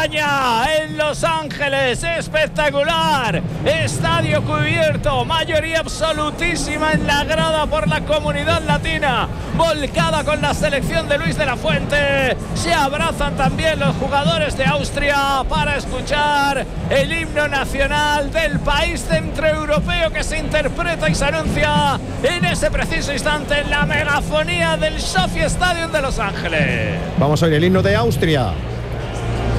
España en Los Ángeles, espectacular, estadio cubierto, mayoría absolutísima en la grada por la comunidad latina, volcada con la selección de Luis de la Fuente. Se abrazan también los jugadores de Austria para escuchar el himno nacional del país centroeuropeo que se interpreta y se anuncia en ese preciso instante en la megafonía del Sophie Stadium de Los Ángeles. Vamos a oír el himno de Austria.